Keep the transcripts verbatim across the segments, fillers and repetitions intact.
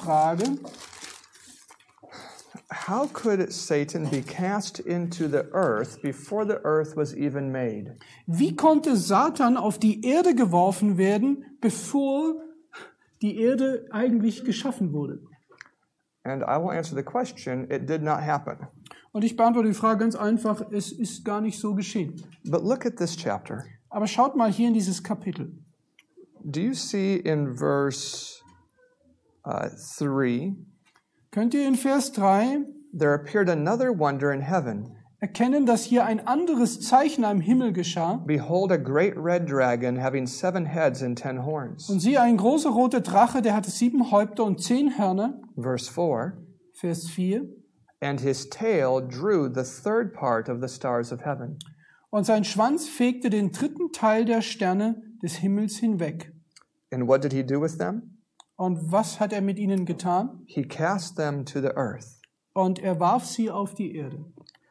Frage: How could Satan be cast into the earth before the earth was even made? Wie konnte Satan auf die Erde geworfen werden, bevor die Erde eigentlich geschaffen wurde? And I will answer the question, it did not happen. Und ich beantworte die Frage ganz einfach: Es ist gar nicht so geschehen. But look at this chapter. Aber schaut mal hier in dieses Kapitel. Do you see in verse uh, three, Könnt ihr in Vers drei there appeared another wonder in heaven. erkennen, dass hier ein anderes Zeichen am Himmel geschah? Behold, a great red dragon having seven heads and ten horns. Und siehe, ein großer roter Drache, der hatte sieben Häupter und zehn Hörner. Verse four, Vers vier. and his tail drew the third part of the stars of heaven. Und sein Schwanz fegte den dritten Teil der Sterne des Himmels hinweg. And what did he do with them? Und was hat er mit ihnen getan? He cast them to the earth. Und er warf sie auf die Erde.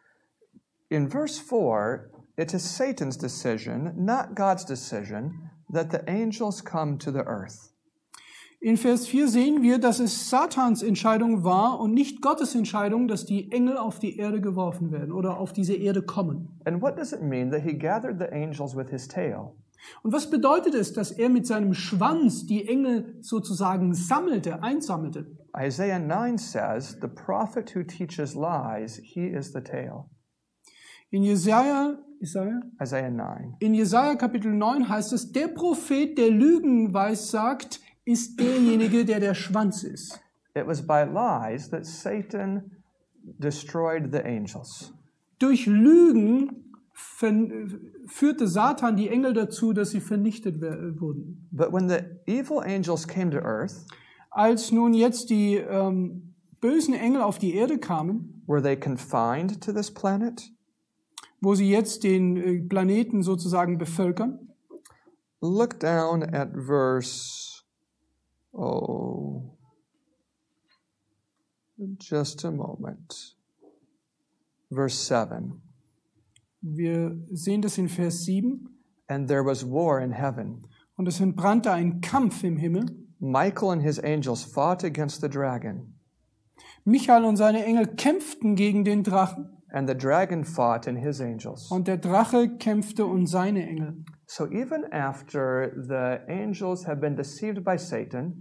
In verse four, it is Satan's decision, not God's decision, that the angels come to the earth. In Vers vier sehen wir, dass es Satans Entscheidung war und nicht Gottes Entscheidung, dass die Engel auf die Erde geworfen werden oder auf diese Erde kommen. And what does it mean that he gathered the angels with his tail? Und was bedeutet es, dass er mit seinem Schwanz die Engel sozusagen sammelte, einsammelte? Isaiah nine says, the prophet who teaches lies, he is the tail. In Jesaja, Jesaja? Isaiah nine. In Jesaja Kapitel neun heißt es, der Prophet, der Lügen weissagt, ist derjenige, der der Schwanz ist. It was by lies that Satan destroyed the angels. Durch Lügen führte Satan die Engel dazu, dass sie vernichtet wurden. But when the evil angels came to earth, Als nun jetzt die ähm, bösen Engel auf die Erde kamen, were they confined to this planet? wo sie jetzt den äh, Planeten sozusagen bevölkern, Look down at verse, oh, just a moment. Verse seven. wir sehen das in Vers sieben, And there was war in heaven. und es entbrannte ein Kampf im Himmel. Michael and his angels fought against the dragon, Michael und seine Engel kämpften gegen den Drachen, and the dragon fought and his angels. und der Drache kämpfte und seine Engel. So even after the angels have been deceived by Satan,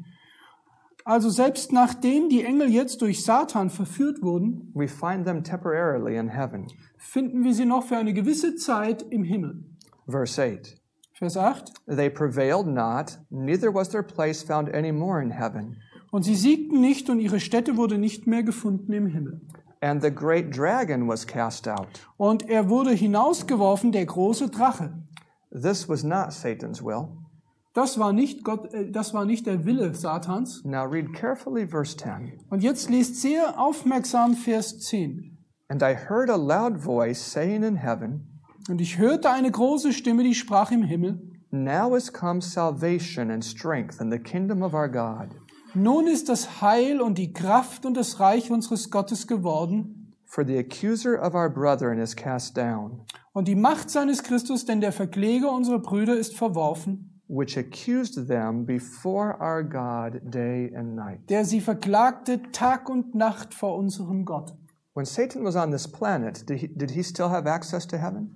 Also selbst nachdem die Engel jetzt durch Satan verführt wurden, we find them temporarily in heaven. finden wir sie noch für eine gewisse Zeit im Himmel. Verse eight. Vers acht. They prevailed not, neither was their place found any more in heaven. Und sie siegten nicht, und ihre Stätte wurde nicht mehr gefunden im Himmel. And the great dragon was cast out. Und er wurde hinausgeworfen, der große Drache. This was not Satan's will. Das war nicht Gott, äh, das war nicht der Wille Satans. Now read carefully verse ten. Und jetzt lest sehr aufmerksam Vers zehn. And I heard a loud voice saying in heaven, Und ich hörte eine große Stimme, die sprach im Himmel: Now is come salvation and strength in the kingdom of our God. Nun ist das Heil und die Kraft und das Reich unseres Gottes geworden. For the accuser of our brethren is cast down, Und die Macht seines Christus, denn der Verkläger unserer Brüder, ist verworfen, which accused them before our God day and night. der sie verklagte Tag und Nacht vor unserem Gott. When Satan was on this planet, did he, did he still have access to heaven?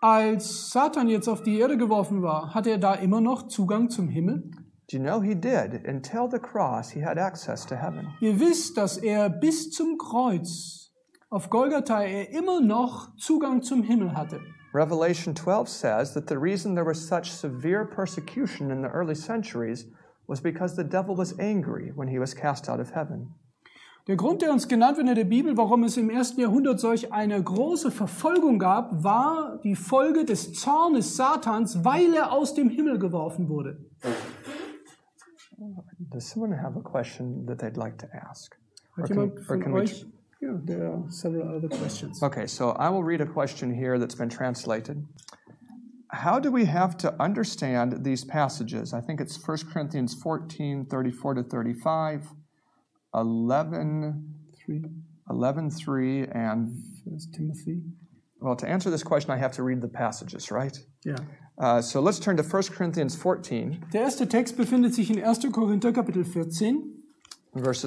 Als Satan jetzt auf die Erde geworfen war, hatte er da immer noch Zugang zum Himmel? Do you know he did? Until the cross, he had access to heaven. Ihr wisst, dass er bis zum Kreuz auf Golgatha er immer noch Zugang zum Himmel hatte. Revelation twelve says that the reason there was such severe persecution in the early centuries was because the devil was angry when he was cast out of heaven. Der Grund, der uns genannt wird in der Bibel, warum es im ersten Jahrhundert solch eine große Verfolgung gab, war die Folge des Zornes Satans, weil er aus dem Himmel geworfen wurde. Does someone have a question that they'd like to ask? Or Hat can- jemand or von can we- euch? Yeah, there are several other questions. Okay, so I will read a question here that's been translated. How do we have to understand these passages? I think it's First Corinthians fourteen, thirty-four to thirty-five, eleven, Three, eleven, three, and, First Timothy. well, to answer this question, I have to read the passages, right? Ja. Uh, so let's turn to First Corinthians fourteen, Der erste Text befindet sich in erster Korinther Kapitel vierzehn. verses